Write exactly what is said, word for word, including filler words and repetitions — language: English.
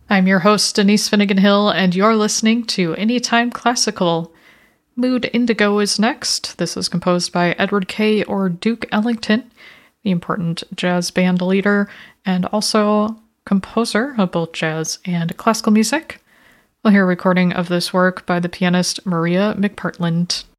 I'm your host, Denise Finnegan Hill, and you're listening to Anytime Classical. Mood Indigo is next. This is composed by Edward Kay or Duke Ellington, the important jazz band leader and also composer of both jazz and classical music. We'll hear a recording of this work by the pianist Maria McPartland.